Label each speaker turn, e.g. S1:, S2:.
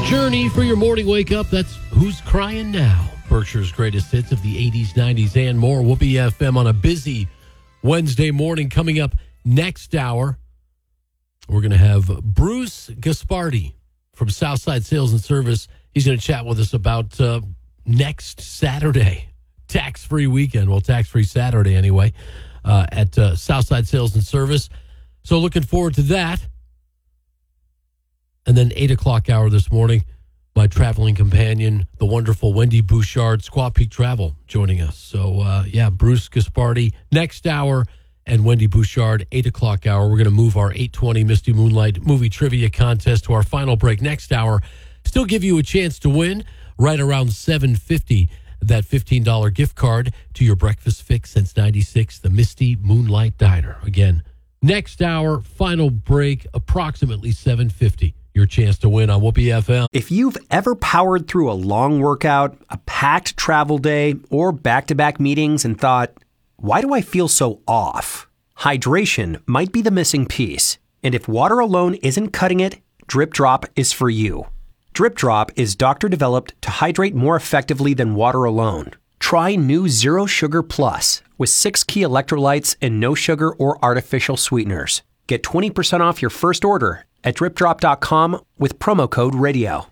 S1: Journey for your morning wake up. That's Who's Crying Now. Berkshire's greatest hits of the 80s, 90s, and more. Whoopee FM on a busy Wednesday morning. Coming up next hour, we're going to have Bruce Gaspardi from Southside Sales and Service. He's going to chat with us about next Saturday, tax-free weekend. Well, tax-free Saturday anyway, at Southside Sales and Service. So looking forward to that. And then 8 o'clock hour this morning, my traveling companion, the wonderful Wendy Bouchard, Squaw Peak Travel, joining us. So, Bruce Gaspardi next hour and Wendy Bouchard, 8 o'clock hour. We're going to move our 8:20 Misty Moonlight movie trivia contest to our final break next hour. Still give you a chance to win right around $7.50, that $15 gift card to your breakfast fix since 96, the Misty Moonlight Diner. Again, next hour, final break, approximately $7.50. Your chance to win on Whoopee FM.
S2: If you've ever powered through a long workout, a packed travel day, or back-to-back meetings and thought, why do I feel so off? Hydration might be the missing piece. And if water alone isn't cutting it, Drip Drop is for you. Drip Drop is doctor-developed to hydrate more effectively than water alone. Try new Zero Sugar Plus with 6 key electrolytes and no sugar or artificial sweeteners. Get 20% off your first order at dripdrop.com with promo code radio.